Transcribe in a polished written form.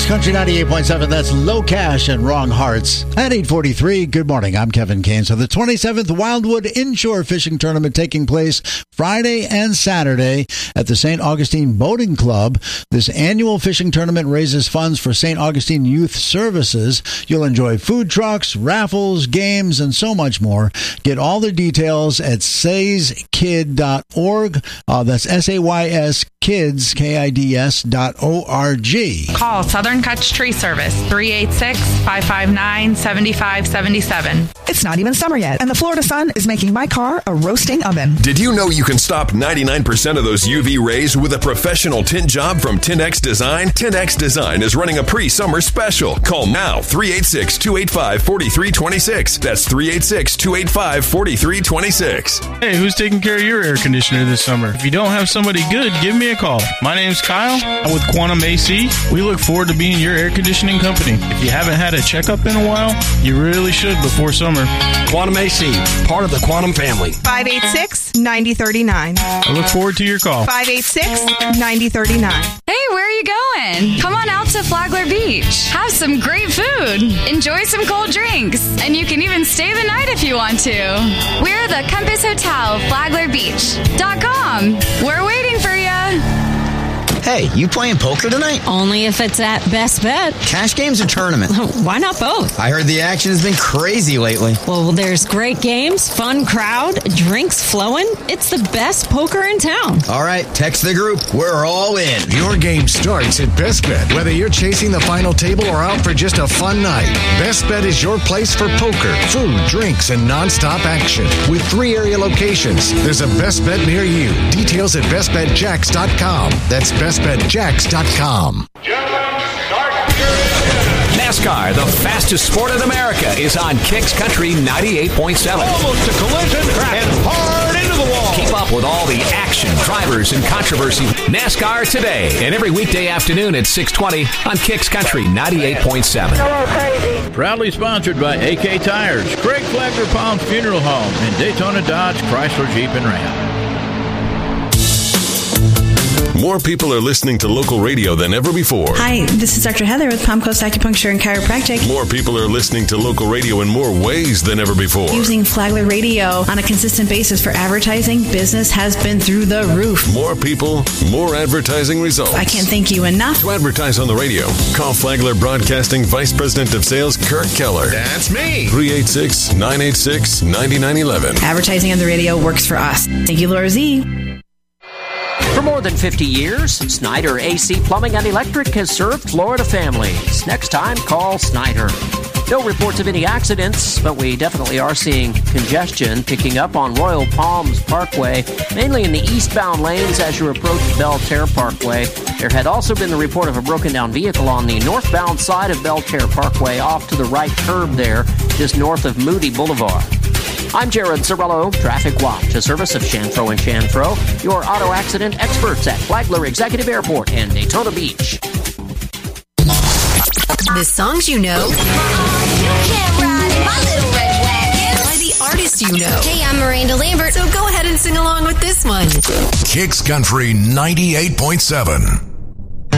Country 98.7, that's Low Cash and Wrong Hearts. At 8:43, good morning, I'm Kevin Kane. So the 27th Wildwood Inshore Fishing Tournament taking place Friday and Saturday at the St. Augustine Boating Club. This annual fishing tournament raises funds for St. Augustine Youth Services. You'll enjoy food trucks, raffles, games, and so much more. Get all the details at sayskid.org. That's SAYS Kids, KIDS.org. Call Southern Kutch Tree Service, 386-559-7577. It's not even summer yet, and the Florida sun is making my car a roasting oven. Did you know you can stop 99% of those UV rays with a professional tint job from Tint-X Design? Tint-X Design is running a pre-summer special. Call now, 386-285-4326. That's 386-285-4326. Hey, who's taking care of your air conditioner this summer? If you don't have somebody good, give me a call. My name's Kyle. I'm with Quantum AC. We look forward to being your air conditioning company. If you haven't had a checkup in a while, you really should before summer. Quantum AC, part of the Quantum family. 586-9039. I look forward to your call. 586-9039. Hey, where are you going? Come on out to Flagler Beach. Have some great food. Enjoy some cold drinks. And you can even stay the night if you want to. We're the Compass Hotel, FlaglerBeach.com. We're waiting for you. Hey, you playing poker tonight? Only if it's at Best Bet. Cash games or tournament? Why not both? I heard the action has been crazy lately. Well, there's great games, fun crowd, drinks flowing. It's the best poker in town. All right, text the group. We're all in. Your game starts at Best Bet. Whether you're chasing the final table or out for just a fun night, Best Bet is your place for poker, food, drinks, and nonstop action. With 3 area locations, there's a Best Bet near you. Details at bestbetjacks.com. That's bestbetjacks.com. NASCAR, the fastest sport in America, is on Kicks Country 98.7. Almost a collision and hard into the wall. Keep up with all the action, drivers, and controversy. NASCAR Today, and every weekday afternoon at 6:20 on Kicks Country 98.7. Proudly sponsored by AK Tires, Craig Flagler Palms Funeral Home, and Daytona Dodge, Chrysler, Jeep, and Ram. More people are listening to local radio than ever before. Hi, this is Dr. Heather with Palm Coast Acupuncture and Chiropractic. More people are listening to local radio in more ways than ever before. Using Flagler Radio on a consistent basis for advertising, business has been through the roof. More people, more advertising results. I can't thank you enough. To advertise on the radio, call Flagler Broadcasting Vice President of Sales, Kirk Keller. That's me. 386-986-9911. Advertising on the radio works for us. Thank you, Laura Z. For more than 50 years, Snyder AC Plumbing and Electric has served Florida families. Next time, call Snyder. No reports of any accidents, but we definitely are seeing congestion picking up on Royal Palms Parkway, mainly in the eastbound lanes as you approach Belterre Parkway. There had also been the report of a broken down vehicle on the northbound side of Belterre Parkway off to the right curb there, just north of Moody Boulevard. I'm Jared Sorello, Traffic Watch, a service of Shanfro & Shanfro, your auto accident experts at Flagler Executive Airport and Daytona Beach. The songs you know. You can't ride in my little red wagon. By the artists you know. Hey, I'm Miranda Lambert, so go ahead and sing along with this one. Kicks Country 98.7.